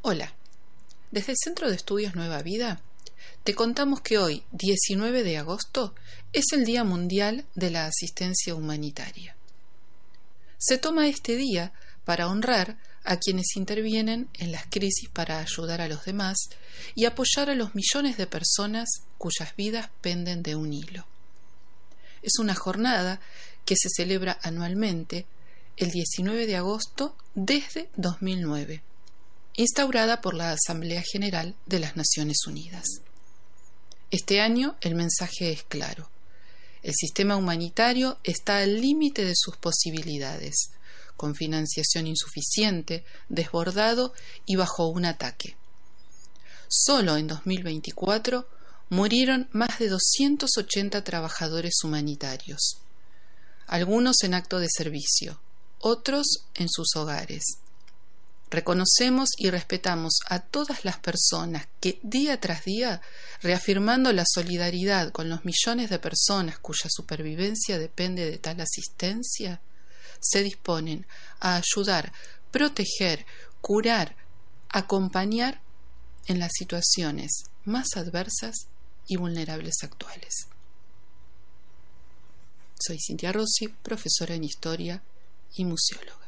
Hola, desde el Centro de Estudios Nueva Vida te contamos que hoy, 19 de agosto, es el Día Mundial de la Asistencia Humanitaria. Se toma este día para honrar a quienes intervienen en las crisis para ayudar a los demás y apoyar a los millones de personas cuyas vidas penden de un hilo. Es una jornada que se celebra anualmente el 19 de agosto desde 2009. Instaurada por la Asamblea General de las Naciones Unidas. Este año el mensaje es claro. El sistema humanitario está al límite de sus posibilidades, con financiación insuficiente, desbordado y bajo un ataque. Solo en 2024 murieron más de 280 trabajadores humanitarios, algunos en acto de servicio, otros en sus hogares. Reconocemos y respetamos a todas las personas que día tras día, reafirmando la solidaridad con los millones de personas cuya supervivencia depende de tal asistencia, se disponen a ayudar, proteger, curar, acompañar en las situaciones más adversas y vulnerables actuales. Soy Cintia Rossi, profesora en Historia y museóloga.